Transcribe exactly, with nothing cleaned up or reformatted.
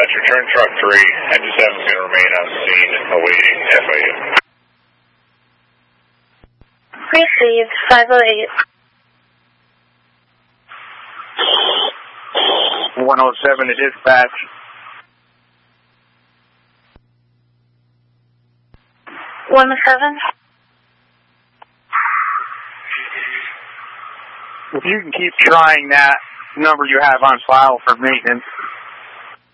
Dispatch, return truck three. Engine seven is going to remain on scene awaiting F A U. Received, five oh eight. one oh seven to dispatch. one seven. If you can keep trying that number you have on file for maintenance.